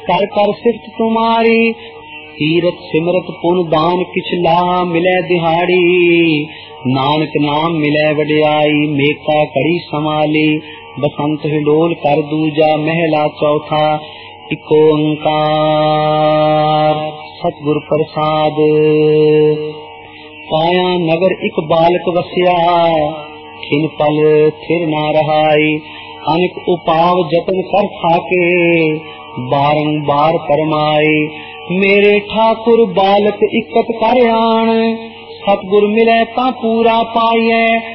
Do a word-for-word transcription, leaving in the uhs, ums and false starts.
कर कर सिफत तुम्हारी, तीरथ सिमरत पुन दान किछ ला मिले दिहाड़ी। नानक नाम मिले वडियाई, मेका कड़ी समाली। बसंत हिडोल कर दूजा, महला चौथा इको ओंकार। सतगुर प्रसाद। काया नगर इक बालक वसिया, खिन पल थिर ना रहाई। अनेक उपाव जतन कर थाके, बारंबार परमाए। मेरे ठाकुर बालक इकत कर आन, सतगुर मिले ता पूरा पाइए।